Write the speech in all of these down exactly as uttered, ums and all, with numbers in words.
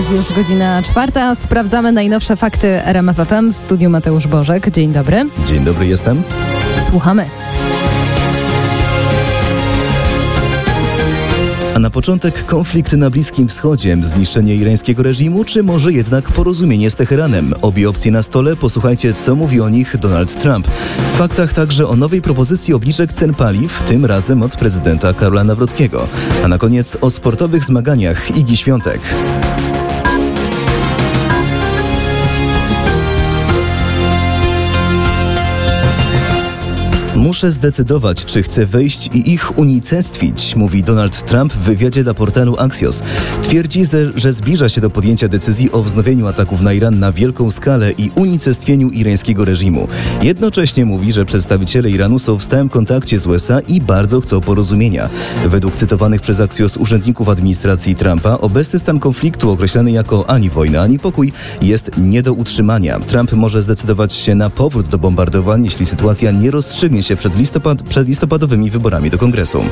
zegarach już godzina czwarta. Sprawdzamy najnowsze fakty R M F F M. W studiu Mateusz Bożek. Dzień dobry. Dzień dobry, jestem. Słuchamy. A na początek konflikt na Bliskim Wschodzie, zniszczenie irańskiego reżimu, czy może jednak porozumienie z Teheranem? Obie opcje na stole, posłuchajcie, co mówi o nich Donald Trump. W faktach także o nowej propozycji obniżek cen paliw, tym razem od prezydenta Karola Nawrockiego. A na koniec o sportowych zmaganiach Igi Świątek. Muszę zdecydować, czy chcę wejść i ich unicestwić, mówi Donald Trump w wywiadzie dla portalu Axios. Twierdzi, że zbliża się do podjęcia decyzji o wznowieniu ataków na Iran na wielką skalę i unicestwieniu irańskiego reżimu. Jednocześnie mówi, że przedstawiciele Iranu są w stałym kontakcie z U S A i bardzo chcą porozumienia. Według cytowanych przez Axios urzędników administracji Trumpa, obecny stan konfliktu określany jako ani wojna, ani pokój jest nie do utrzymania. Trump może zdecydować się na powrót do bombardowań, jeśli sytuacja nie rozstrzygnie się przed, listopad, przed listopadowymi wyborami do Kongresu.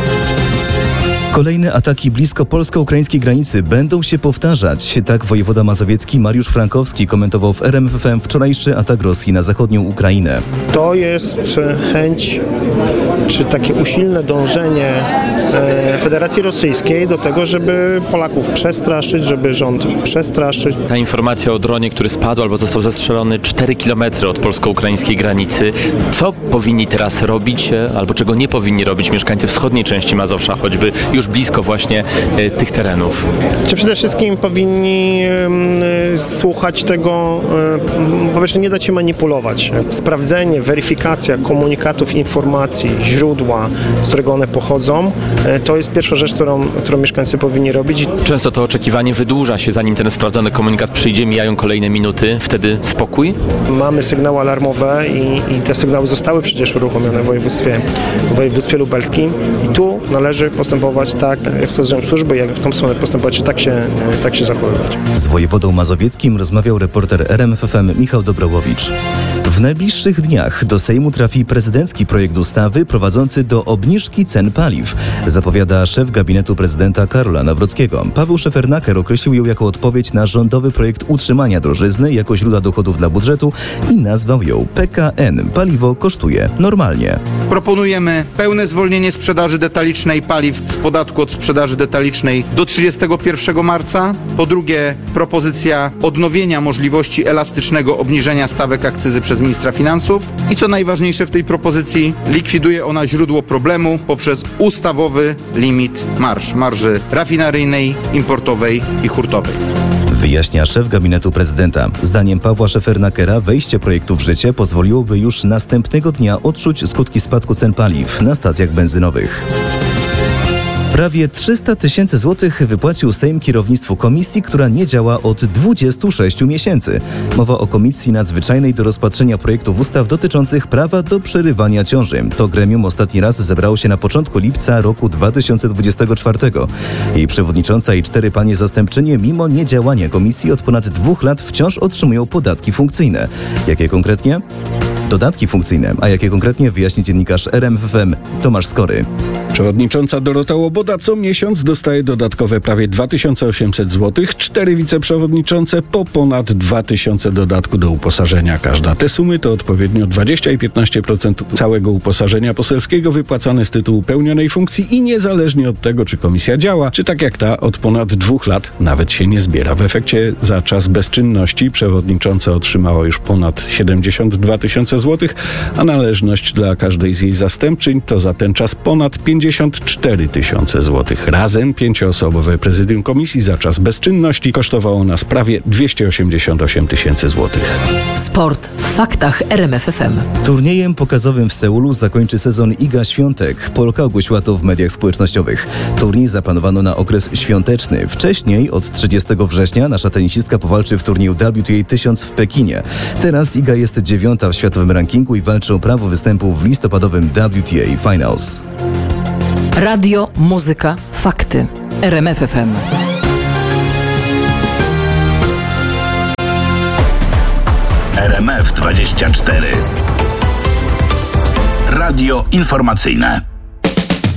Kolejne ataki blisko polsko-ukraińskiej granicy będą się powtarzać. Tak wojewoda mazowiecki Mariusz Frankowski komentował w R M F F M wczorajszy atak Rosji na zachodnią Ukrainę. To jest chęć, czy takie usilne dążenie Federacji Rosyjskiej do tego, żeby Polaków przestraszyć, żeby rząd przestraszyć. Ta informacja o dronie, który spadł albo został zastrzelony cztery kilometry od polsko-ukraińskiej granicy. Co powinni teraz robić, albo czego nie powinni robić mieszkańcy wschodniej części Mazowsza, choćby już blisko właśnie e, tych terenów? Czy przede wszystkim powinni e, słuchać tego, e, po pierwsze nie dać się manipulować. Sprawdzenie, weryfikacja komunikatów, informacji, źródła, z którego one pochodzą, e, to jest pierwsza rzecz, którą, którą mieszkańcy powinni robić. Często to oczekiwanie wydłuża się, zanim ten sprawdzony komunikat przyjdzie, mijają kolejne minuty, wtedy spokój? Mamy sygnały alarmowe i, i te sygnały zostały przecież uruchomione w województwie, w województwie lubelskim i tu należy postępować tak, jak wskazują służby, jak w tą stronę postępować, tak się, tak się zachowywać. Z wojewodą mazowieckim rozmawiał reporter R M F F M Michał Dobrowowicz. W najbliższych dniach do Sejmu trafi prezydencki projekt ustawy prowadzący do obniżki cen paliw, zapowiada szef gabinetu prezydenta Karola Nawrockiego. Paweł Szefernaker określił ją jako odpowiedź na rządowy projekt utrzymania drożyzny jako źródła dochodów dla budżetu i nazwał ją P K N. Paliwo kosztuje normalnie. Proponujemy pełne zwolnienie sprzedaży detalicznej paliw z podatku od sprzedaży detalicznej do trzydziestego pierwszego marca. Po drugie, propozycja odnowienia możliwości elastycznego obniżenia stawek akcyzy przez ministra finansów. I co najważniejsze w tej propozycji, likwiduje ona źródło problemu poprzez ustawowy limit marż, marży rafineryjnej, importowej i hurtowej. Wyjaśnia szef gabinetu prezydenta. Zdaniem Pawła Szefernakera wejście projektu w życie pozwoliłoby już następnego dnia odczuć skutki spadku cen paliw na stacjach benzynowych. Prawie trzysta tysięcy złotych wypłacił Sejm kierownictwu komisji, która nie działa od dwudziestu sześciu miesięcy. Mowa o Komisji Nadzwyczajnej do rozpatrzenia projektów ustaw dotyczących prawa do przerywania ciąży. To gremium ostatni raz zebrało się na początku lipca roku dwa tysiące dwudziestego czwartego. Jej przewodnicząca i cztery panie zastępczynie mimo niedziałania komisji od ponad dwóch lat wciąż otrzymują podatki funkcyjne. Jakie konkretnie? Dodatki funkcyjne, a jakie konkretnie wyjaśni dziennikarz R M F F M Tomasz Skory. Przewodnicząca Dorota Łoboda co miesiąc dostaje dodatkowe prawie dwa tysiące osiemset złotych, cztery wiceprzewodniczące po ponad dwa tysiące dodatku do uposażenia każda. Te sumy to odpowiednio dwadzieścia i piętnaście procent całego uposażenia poselskiego wypłacane z tytułu pełnionej funkcji i niezależnie od tego, czy komisja działa, czy tak jak ta od ponad dwóch lat nawet się nie zbiera. W efekcie za czas bezczynności przewodnicząca otrzymała już ponad siedemdziesiąt dwa tysiące złotych, a należność dla każdej z jej zastępczyń to za ten czas ponad pięćdziesiąt cztery tysiące złotych. Razem pięcioosobowe prezydium komisji za czas bezczynności kosztowało nas prawie dwieście osiemdziesiąt osiem tysięcy złotych. Sport w faktach R M F F M. Turniejem pokazowym w Seulu zakończy sezon Iga Świątek. Polka ogłosiła to w mediach społecznościowych. Turniej zaplanowano na okres świąteczny. Wcześniej, od trzydziestego września, nasza tenisistka powalczy w turnieju W T A tysiąc w Pekinie. Teraz Iga jest dziewiąta w światowym rankingu i walczy o prawo występu w listopadowym W T A Finals. Radio, muzyka, fakty. R M F F M. R M F dwadzieścia cztery. Radio informacyjne.